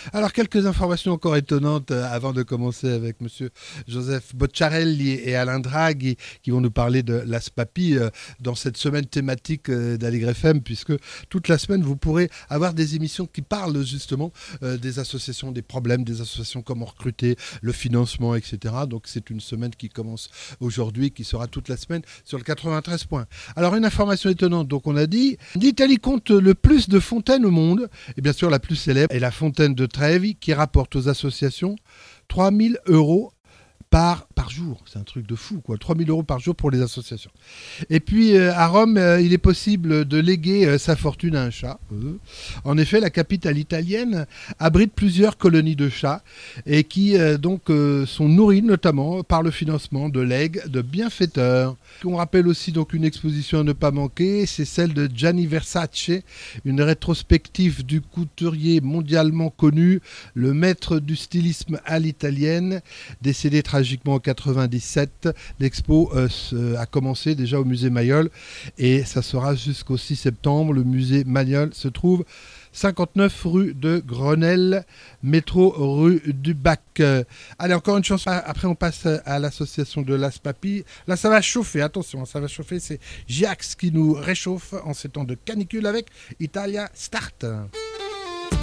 Alors, quelques informations encore étonnantes avant de commencer avec monsieur Joseph Bocciarelli et Alain Draghi qui vont nous parler de l'ASPAPI dans cette semaine thématique d'Allegre FM, puisque toute la semaine, vous pourrez avoir des émissions qui parlent justement des associations, des problèmes des associations, comment recruter, le financement, etc. Donc, c'est une semaine qui commence aujourd'hui, qui sera toute la semaine sur le 93 points. Alors, une information étonnante, donc on a dit, l'Italie compte le plus de fontaines au monde, et bien sûr la plus célèbre est la fontaine de Trevi qui rapporte aux associations 3 000 euros par jour. C'est un truc de fou, quoi. 3 000 euros par jour pour les associations. Et puis, à Rome, il est possible de léguer sa fortune à un chat. En effet, la capitale italienne abrite plusieurs colonies de chats et qui, sont nourries notamment par le financement de legs de bienfaiteurs. On rappelle aussi donc une exposition à ne pas manquer, c'est celle de Gianni Versace, une rétrospective du couturier mondialement connu, le maître du stylisme à l'italienne, décédé tragiquement en 97. L'expo a commencé déjà au musée Mayol et ça sera jusqu'au 6 septembre. Le musée Mayol se trouve 59 rue de Grenelle, métro rue du Bac. Allez, encore une chanson. Après, on passe à l'association de l'ASPAPI. Là, ça va chauffer. Attention, ça va chauffer. C'est Giax qui nous réchauffe en ces temps de canicule avec Italia Start.